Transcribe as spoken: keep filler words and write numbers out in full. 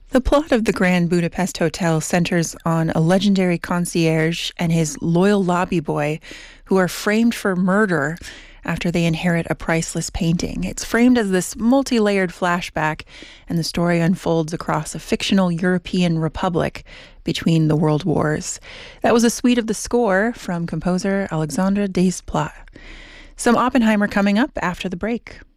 The plot of the Grand Budapest Hotel centers on a legendary concierge and his loyal lobby boy who are framed for murder after they inherit a priceless painting. It's framed as this multi-layered flashback, and the story unfolds across a fictional European republic between the world wars. That was a suite of the score from composer Alexandre Desplat. Some Oppenheimer coming up after the break.